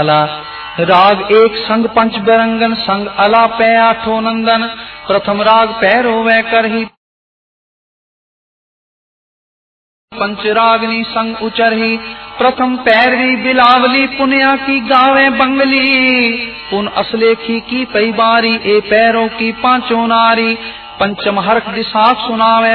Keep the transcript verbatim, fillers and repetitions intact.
राग एक संग पंच बरंगन संग अला पै आठो नंदन। प्रथम राग पैरो वै करही पंचरागनी संग उचरही। प्रथम पैरवी बिलावली पुनिया की गावे बंगली। पुन असलेखी की पई बारी ए पैरों की पांचों नारी। पंचम हर्क दिशाक सुनावे